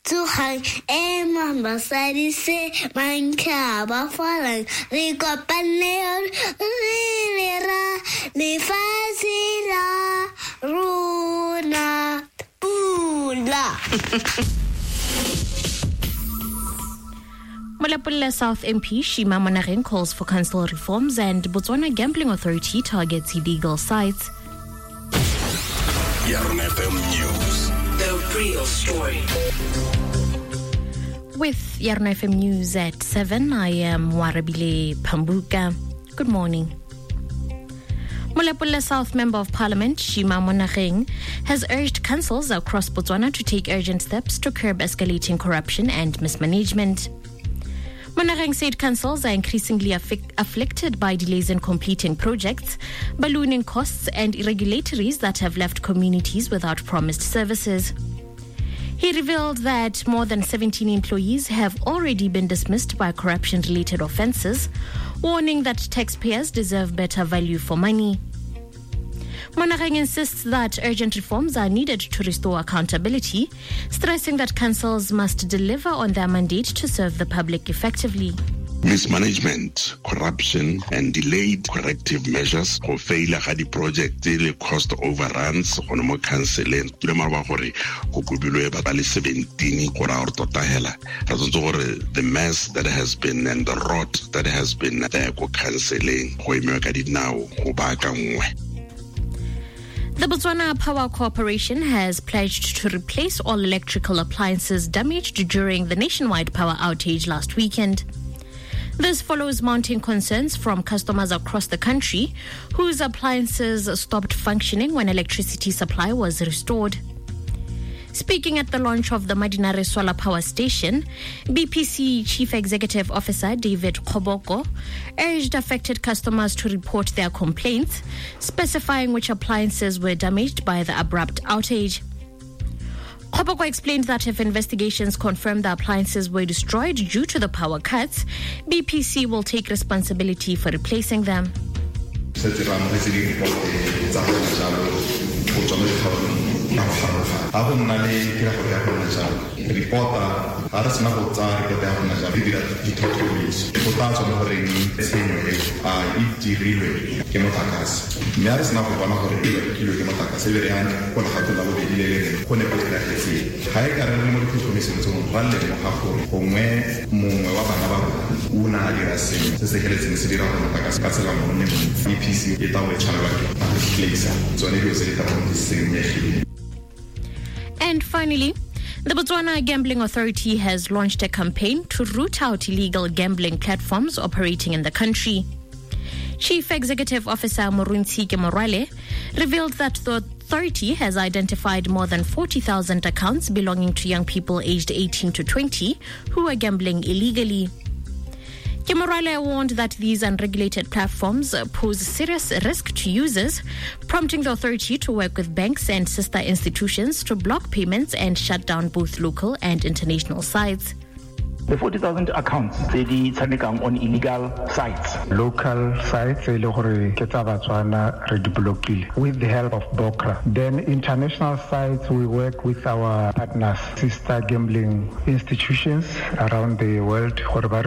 Tuhang Emma Basadi se Manka Bafalang Ricopaneo Rivera Lifazila Runa Pula. Molapolela South MP Shima Monageng calls for council reforms and Botswana Gambling Authority targets illegal sites. Yarn FM News. The real story. With Yarn FM News at 7, I am Warabile Pambuka. Good morning. Molapolela South Member of Parliament Shima Monageng has urged councils across Botswana to take urgent steps to curb escalating corruption and mismanagement. Monageng said councils are increasingly afflicted by delays in completing projects, ballooning costs and irregularities that have left communities without promised services. He revealed that more than 17 employees have already been dismissed by corruption-related offences, warning that taxpayers deserve better value for money. Monageng insists that urgent reforms are needed to restore accountability, stressing that councils must deliver on their mandate to serve the public effectively. Mismanagement, corruption, and delayed corrective measures go failure ga di-project le cost overruns on mo canceleng ke le marwa gore go kubilwe ba le 17 gore a re tota hela ra tsotse gore the mess that has been and the rot that has been there go canceleng go emewa ka dinao go ba ka nngwe. The Botswana Power Corporation has pledged to replace all electrical appliances damaged during the nationwide power outage last weekend. This follows mounting concerns from customers across the country whose appliances stopped functioning when electricity supply was restored. Speaking at the launch of the Madinare Solar Power Station, BPC Chief Executive Officer David Koboko urged affected customers to report their complaints, specifying which appliances were damaged by the abrupt outage. Koboko explained that if investigations confirm the appliances were destroyed due to the power cuts, BPC will take responsibility for replacing them. And finally, the Botswana Gambling Authority has launched a campaign to root out illegal gambling platforms operating in the country. Chief Executive Officer Murunzi Morale revealed that the authority has identified more than 40,000 accounts belonging to young people aged 18 to 20 who are gambling illegally. Kimorale warned that these unregulated platforms pose serious risk to users, prompting the authority to work with banks and sister institutions to block payments and shut down both local and international sites. The 40,000 accounts they tshamekang on illegal sites. Local sites with the help of BOCRA. Then international sites we work with our partners, sister gambling institutions around the world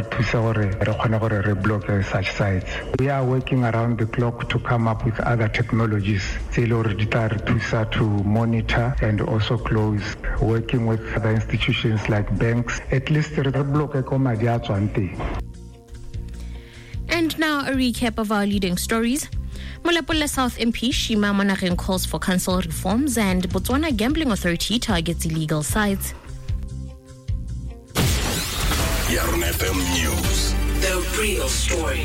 block such sites. We are working around the clock to come up with other technologies to monitor and also close, working with other institutions like banks, at least And now a recap of our leading stories. Molapolela South MP Shima Monageng calls for council reforms and Botswana Gambling Authority targets illegal sites. Yarn FM News. The real story.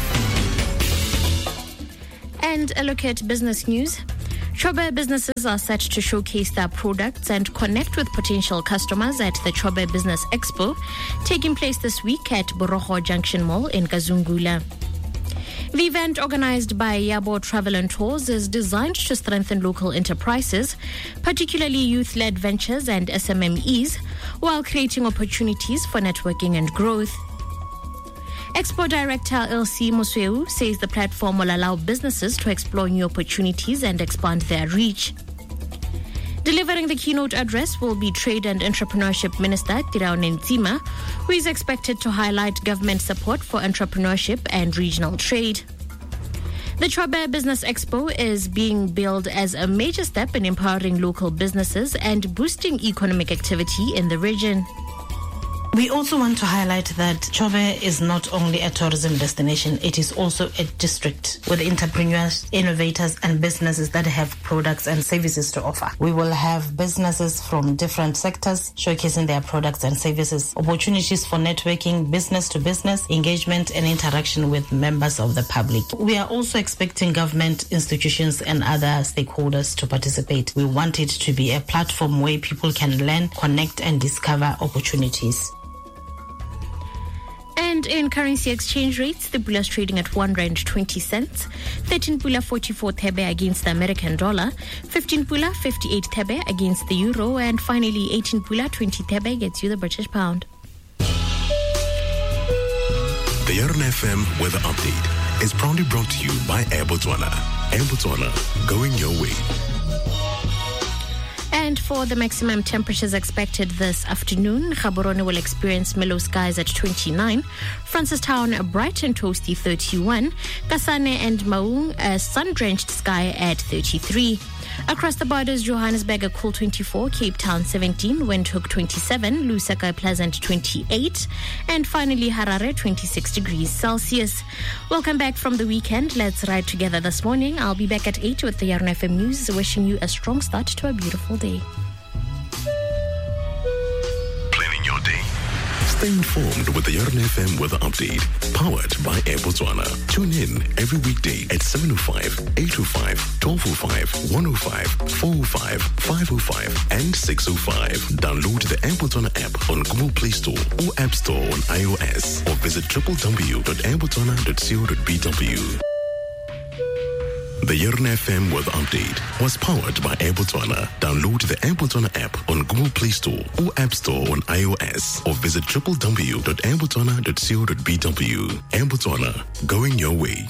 And a look at business news. Chobe businesses are set to showcase their products and connect with potential customers at the Chobe Business Expo, taking place this week at Borogo Junction Mall in Kazungula. The event, organized by Yabo Travel and Tours, is designed to strengthen local enterprises, particularly youth-led ventures and SMMEs, while creating opportunities for networking and growth. Expo Director LC Musweu says the platform will allow businesses to explore new opportunities and expand their reach. Delivering the keynote address will be Trade and Entrepreneurship Minister Tirao Nzima, who is expected to highlight government support for entrepreneurship and regional trade. The Chobe Business Expo is being billed as a major step in empowering local businesses and boosting economic activity in the region. We also want to highlight that Chobe is not only a tourism destination, it is also a district with entrepreneurs, innovators and businesses that have products and services to offer. We will have businesses from different sectors showcasing their products and services, opportunities for networking, business to business, engagement and interaction with members of the public. We are also expecting government, institutions and other stakeholders to participate. We want it to be a platform where people can learn, connect and discover opportunities. And in currency exchange rates, the pula is trading at R1.20, 13 pula 44 thebe against the American dollar, 15 pula 58 thebe against the euro, and finally 18 pula 20 thebe gets you the British pound. The Yarn FM Weather Update is proudly brought to you by Air Botswana. Air Botswana, going your way. And for the maximum temperatures expected this afternoon, Gaborone will experience mellow skies at 29, Francistown bright and toasty 31, Kasane and Maung a sun-drenched sky at 33. Across the borders, Johannesburg a cool 24, Cape Town 17, Windhoek 27, Lusaka pleasant 28, and finally Harare 26 degrees Celsius. Welcome back from the weekend. Let's ride together this morning. I'll be back at 8 with the Yarn FM News, wishing you a strong start to a beautiful day. Planning your day. Stay informed with the Yarn FM Weather Update, powered by Air Botswana. Tune in every weekday at 7:05, 8:05, 12:05, 1:05, 4:05, 5:05, and 6:05. Download the Air Botswana app on Google Play Store or App Store on iOS, or visit www.airbotswana.co.bw. The Yarn FM Weather Update was powered by Air Botswana. Download the Air Botswana app on Google Play Store or App Store on iOS, or visit www.airbotswana.co.bw. Air Botswana, going your way.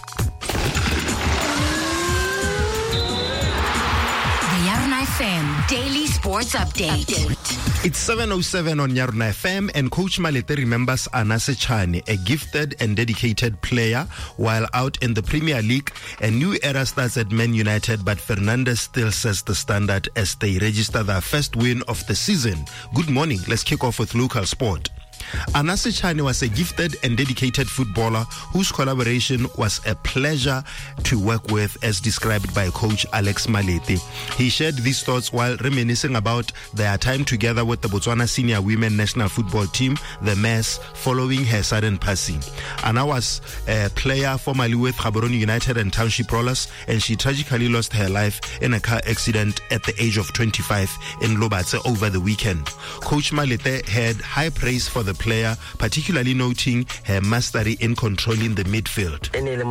The Yarn FM Daily Sports Update. It's 7:07 on Yarn FM, and Coach Malete remembers Anase Chane, a gifted and dedicated player. While out in the Premier League, a new era starts at Man United, but Fernandes still sets the standard as they register their first win of the season. Good morning. Let's kick off with local sport. Anase Chane was a gifted and dedicated footballer whose collaboration was a pleasure to work with, as described by Coach Alex Malete. He shared these thoughts while reminiscing about their time together with the Botswana Senior Women National Football Team, the MES, following her sudden passing. Anna was a player formerly with Gaborone United and Township Rollers, and she tragically lost her life in a car accident at the age of 25 in Lobatse over the weekend. Coach Malete had high praise for the player, particularly noting her mastery in controlling the midfield.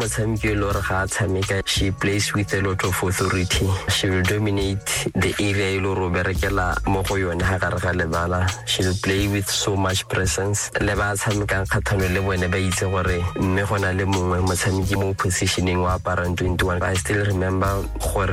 She plays with a lot of authority. She will dominate the area. She will play with so much presence. I still remember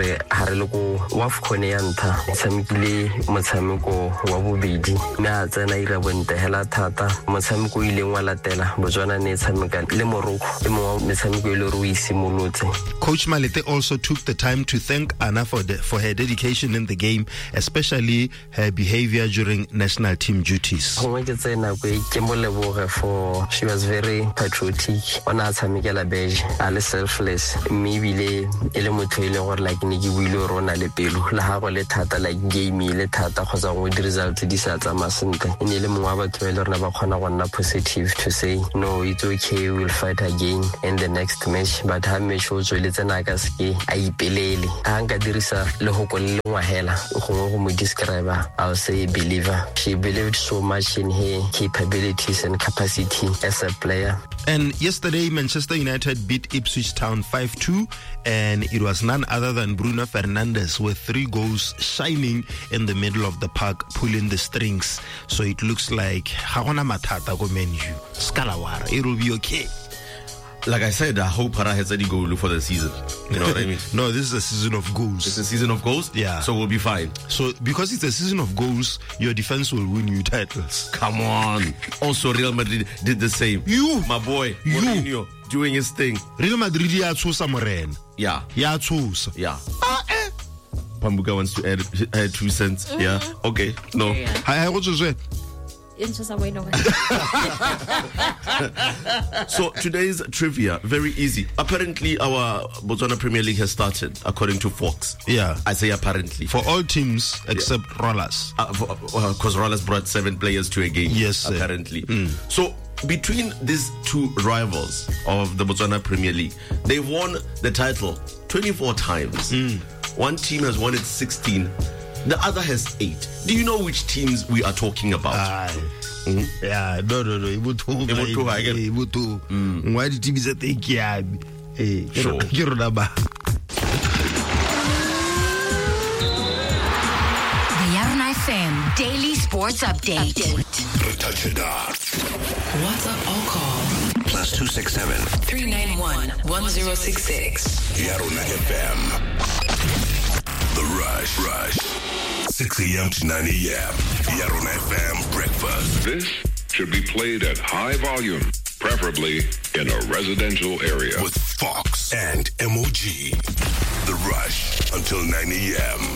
Coach Malete also took the time to thank Anna for her dedication in the game, especially her behavior during national team duties. She was very patriotic. Selfless. Maybe like positive to say no, it's okay, we'll fight again in the next match, but her match also I I'll say believer. She believed so much in her capabilities and capacity as a player. And yesterday, Manchester United beat Ipswich Town 5-2, and it was none other than Bruno Fernandes with 3 goals shining in the middle of the park, pulling the strings. So it looks like Hagona Matata go menu. Skalawara, it will be okay. like I said, I hope Hara has any goal for the season. You know what I mean? No, this is a season of goals. It's a season of goals? Yeah. So we'll be fine. So because it's a season of goals, your defense will win you titles. Come on. Also, Real Madrid did the same. You, my boy, Mourinho, doing his thing. Real Madrid ya tsusa Morena. Yeah. Ya tsusa. Yeah. Pambuka wants to add 2 cents. Mm-hmm. Yeah. Okay. No. Hi, what's your say? So today's trivia, very easy. Apparently our Botswana Premier League has started, according to Fox. Yeah. I say apparently. For all teams except Rollers. Because Rollers brought 7 players to a game. Yes, apparently. So between these 2 rivals of the Botswana Premier League, they've won the title 24 times. One team has won it 16. The other has 8. Do you know which teams we are talking about? Yeah, no. Why the teams that take care? The Yarn FM Daily Sports Update. Retouch it up. WhatsApp or call +267 391 1066. Yarn FM. The Rush. 6 a.m. to 9 a.m. Yarn FM breakfast. This should be played at high volume, preferably in a residential area. With Fox and MOG. The Rush until 9 a.m.